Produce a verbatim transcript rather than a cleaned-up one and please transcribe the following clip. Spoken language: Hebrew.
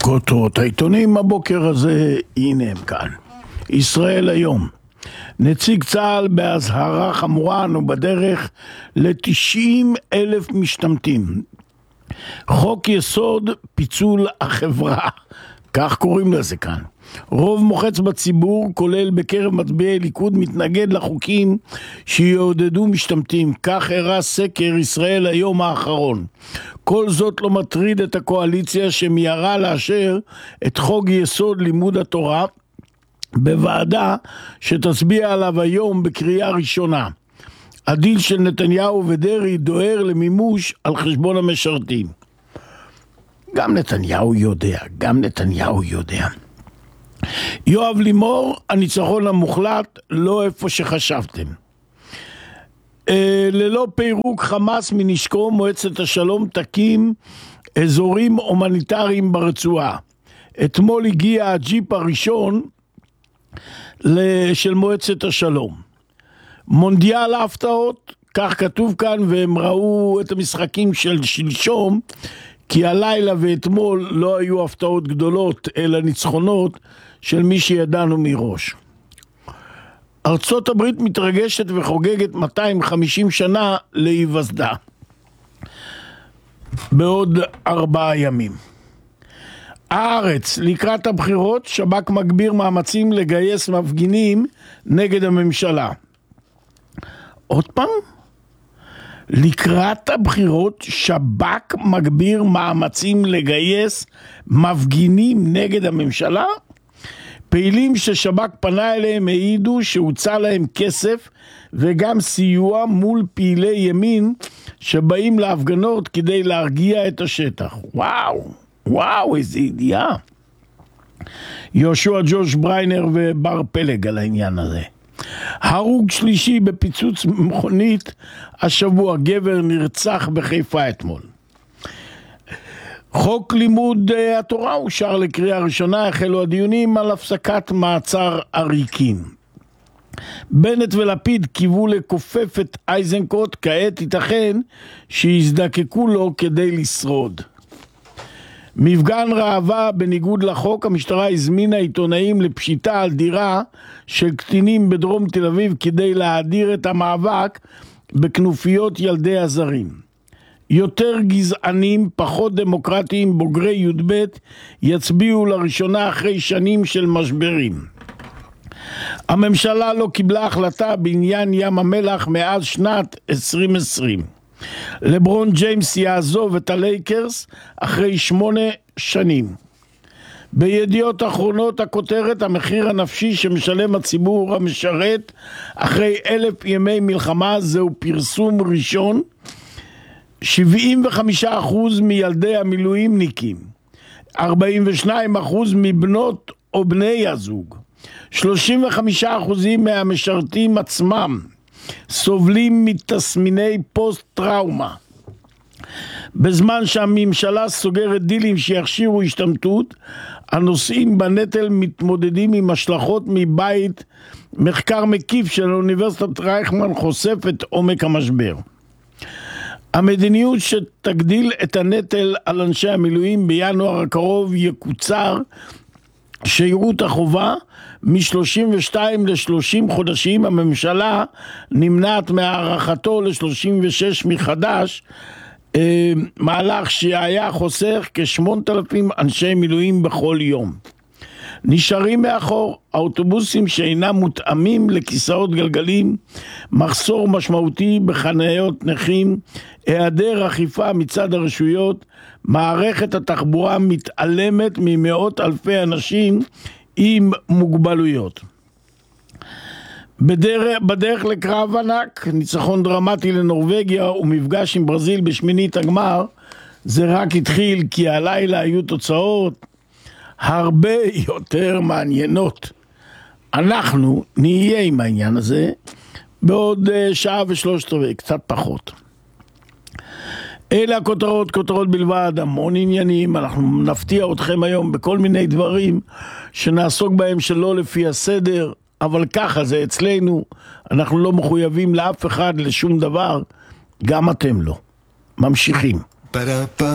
כותרות העיתונים הבוקר הזה, הנה הם כאן. ישראל היום. נציג צה"ל בהזהרה חמורה, אנו בדרך ל-תשעים אלף משתמטים. חוק יסוד פיצול החברה, כך קוראים לזה כאן. רוב מוחץ בציבור, כולל בקרב מצביעי ליכוד, מתנגד לחוקים שיעודדו משתמטים. כך הראה סקר ישראל היום האחרון. כל זאת לא מטריד את הקואליציה שמיירה לאשר את חוק יסוד לימוד התורה בוועדה שתצביע עליו היום בקריאה ראשונה. הדיל של נתניהו ודרעי דוהר למימוש על חשבון המשרתים. גם נתניהו יודע, גם נתניהו יודע. יואב לימור, הניצחון המוחלט, לא איפה שחשבתם. אה, ללא פירוק חמאס מנשקו, מועצת השלום תקים אזורים הומניטריים ברצועה. אתמול הגיע הג'יפ הראשון של מועצת השלום. מונדיאל ההפתעות, כך כתוב כאן, והם ראו את המשחקים של שלשום, כי הלילה ואתמול לא היו הפתעות גדולות, אלא ניצחונות של מי שידענו מראש. ארצות הברית מתרגשת וחוגגת מאתיים וחמישים שנה להיווסדה. בעוד ארבעה ימים. הארץ, לקראת הבחירות, שב"כ מגביר מאמצים לגייס מפגינים נגד הממשלה. עוד פעם? לקראת הבחירות, שב"כ מגביר מאמצים לגייס מפגינים נגד הממשלה? פעילים ששב"כ פנה אליהם העידו שהוצא להם כסף וגם סיוע מול פעילי ימין שבאים להפגנות כדי להרגיע את השטח. וואו, וואו, איזה ידיעה. יהושע ג'וש בריינר ובר פלג על העניין הזה. הרוג שלישי בפיצוץ מכונית השבוע, גבר נרצח בחיפה אתמול. חוק לימוד התורה אושר לקריאה ראשונה, החלו הדיונים על הפסקת מעצר עריקים. בנט ולפיד קיוו לכופף את איזנקוט, כעת ייתכן שיזדקקו לו כדי לשרוד. מפגן ראווה בניגוד לחוק, המשטרה הזמינה עיתונאים לפשיטה על דירה של קטינים בדרום תל אביב כדי להדיר את המאבק בכנופיות ילדי הזרים. יותר גזענים, פחות דמוקרטיים, בוגרי י"ב יצביעו לראשונה אחרי שנים של משברים. הממשלה לא קיבלה החלטה בעניין ים המלח מאז שנת עשרים עשרים. לברון ג'יימס יעזוב את הלייקרס אחרי שמונה שנים. בידיעות אחרונות הכותרת, המחיר הנפשי שמשלם הציבור המשרת אחרי אלף ימי מלחמה, זהו פרסום ראשון. שבעים וחמישה אחוז מילדי המילואימניקים, ארבעים ושניים אחוז מבנות או בני הזוג, שלושים וחמישה אחוז מהמשרתים עצמם סובלים מתסמיני פוסט טראומה. בזמן שהממשלה סוגרת דילים שיכשירו השתמטות, הנושאים בנטל מתמודדים עם השלכות מבית. מחקר מקיף של אוניברסיטת רייכמן חושף את עומק המשבר. המדיניות שתגדיל את הנטל על אנשי המילואים בינואר הקרוב יקוצר שירות החובה מ-שלושים ושתיים ל-שלושים חודשים. הממשלה נמנעת מהערכתו ל-שלושים ושש מחדש, אה, מהלך שהיה חוסך כ-שמונת אלפים אנשי מילואים בכל יום. נשארים מאחור האוטובוסים שאינם מותאמים לכיסאות גלגלים, מחסור משמעותי בחניות נכים, היעדר אכיפה מצד הרשויות, מערכת התחבורה מתעלמת ממאות אלפי אנשים עם מוגבלויות. בדרך, בדרך לקרב ענק, ניצחון דרמטי לנורווגיה ומפגש עם ברזיל בשמינית הגמר, זה רק התחיל כי הלילה היו תוצאות הרבה יותר מעניינות. אנחנו נהיה עם העניין הזה בעוד שעה ושלושת רבעי, קצת פחות. אלה הכותרות, כותרות בלבד, המון עניינים. אנחנו נפתיע אתכם היום בכל מיני דברים שנעסוק בהם שלא לפי הסדר, אבל ככה זה אצלנו. אנחנו לא מחויבים לאף אחד לשום דבר, גם אתם לא. ממשיכים.